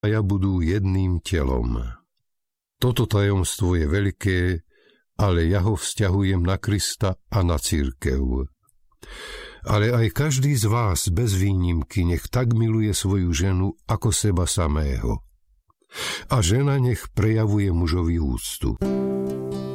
budú jedným telom. Toto tajomstvo je veľké, ale ja ho vzťahujem na Krista a na cirkev. Ale aj každý z vás bez výnimky nech tak miluje svoju ženu ako seba samého. A žena nech prejavuje mužovi úctu.